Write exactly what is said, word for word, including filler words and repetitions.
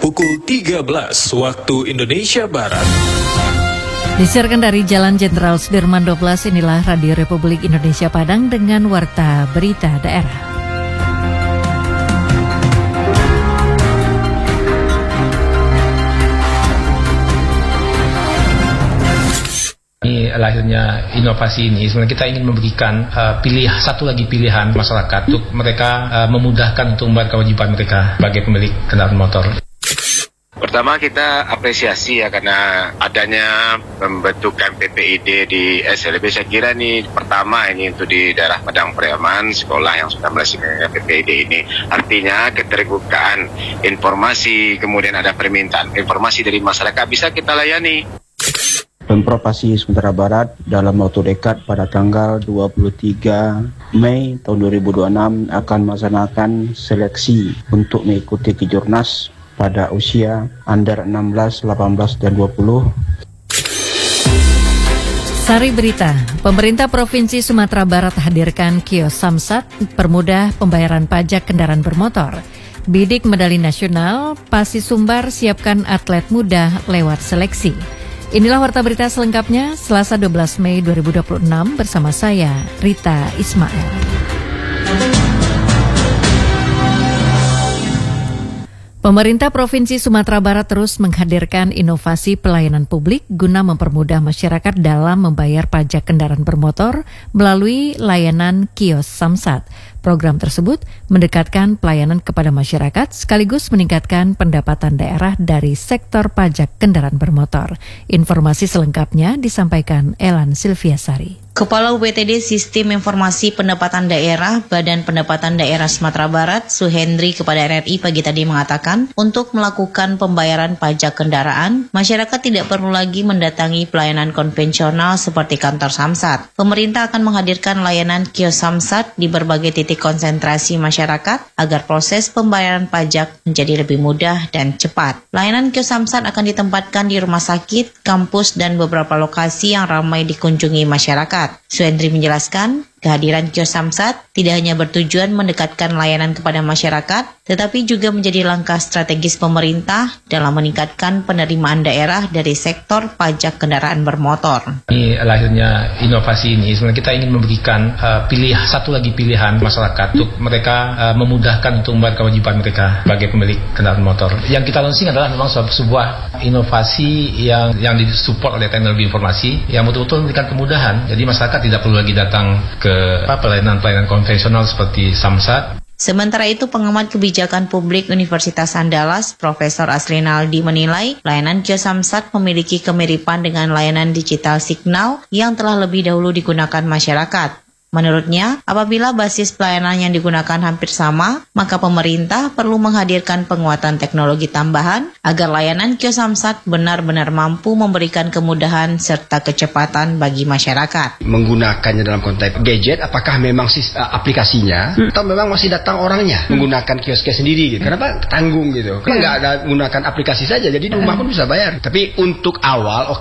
pukul tiga belas waktu Indonesia Barat. Disiarkan dari Jalan Jenderal Sudirman dua belas, inilah Radio Republik Indonesia Padang dengan Warta Berita Daerah. Ini lahirnya inovasi ini, sebenarnya kita ingin memberikan uh, pilih satu lagi pilihan masyarakat untuk mereka uh, memudahkan untuk membayar kewajiban mereka sebagai pemilik kendaraan motor. Pertama kita apresiasi ya karena adanya pembentukan P P I D di S L B. Saya kira ini pertama ini untuk di daerah Padang Pariaman, sekolah yang sudah melaksanakan P P I D ini. Artinya keterbukaan informasi, kemudian ada permintaan informasi dari masyarakat bisa kita layani. Pemprov Pasir Sumatera Barat dalam waktu dekat pada tanggal dua puluh tiga Mei tahun dua ribu dua puluh enam akan melaksanakan seleksi untuk mengikuti Kejurnas pada usia under enam belas, delapan belas, dan dua puluh. Sari berita, pemerintah Provinsi Sumatera Barat hadirkan kios Samsat, permudah pembayaran pajak kendaraan bermotor. Bidik medali nasional, Pasir Sumbar siapkan atlet muda lewat seleksi. Inilah Warta Berita selengkapnya, Selasa dua belas Mei dua ribu dua puluh enam bersama saya, Rita Ismail. Pemerintah Provinsi Sumatera Barat terus menghadirkan inovasi pelayanan publik guna mempermudah masyarakat dalam membayar pajak kendaraan bermotor melalui layanan kios Samsat. Program tersebut mendekatkan pelayanan kepada masyarakat sekaligus meningkatkan pendapatan daerah dari sektor pajak kendaraan bermotor. Informasi selengkapnya disampaikan Elan Silviasari. Kepala U P T D Sistem Informasi Pendapatan Daerah Badan Pendapatan Daerah Sumatera Barat, Suhendri kepada R R I pagi tadi mengatakan, untuk melakukan pembayaran pajak kendaraan, masyarakat tidak perlu lagi mendatangi pelayanan konvensional seperti kantor Samsat. Pemerintah akan menghadirkan layanan kios Samsat di berbagai titik konsentrasi masyarakat agar proses pembayaran pajak menjadi lebih mudah dan cepat. Layanan kios Samsat akan ditempatkan di rumah sakit, kampus, dan beberapa lokasi yang ramai dikunjungi masyarakat. Suhendri menjelaskan, kehadiran kios Samsat tidak hanya bertujuan mendekatkan layanan kepada masyarakat, tetapi juga menjadi langkah strategis pemerintah dalam meningkatkan penerimaan daerah dari sektor pajak kendaraan bermotor. Ini lahirnya inovasi ini, sebenarnya kita ingin memberikan uh, pilih satu lagi pilihan masyarakat untuk mereka uh, memudahkan untuk membayar kewajiban mereka sebagai pemilik kendaraan motor. Yang kita launching adalah memang sebuah inovasi yang yang disupport oleh teknologi informasi yang betul-betul memberikan kemudahan. Jadi masyarakat tidak perlu lagi datang ke pelayanan-pelayanan konvensional seperti Samsat. Sementara itu, pengamat kebijakan publik Universitas Andalas, Profesor Asrinaldi menilai layanan kios Samsat memiliki kemiripan dengan layanan digital signal yang telah lebih dahulu digunakan masyarakat. Menurutnya, apabila basis pelayanan yang digunakan hampir sama, maka pemerintah perlu menghadirkan penguatan teknologi tambahan agar layanan kios Samsat benar-benar mampu memberikan kemudahan serta kecepatan bagi masyarakat. Menggunakannya dalam konteks gadget, apakah memang sis, uh, aplikasinya hmm. atau memang masih datang orangnya hmm. menggunakan kios-kios sendiri gitu. Kenapa tanggung gitu? Karena nggak ada menggunakan aplikasi saja, jadi di rumah pun bisa bayar. Tapi untuk awal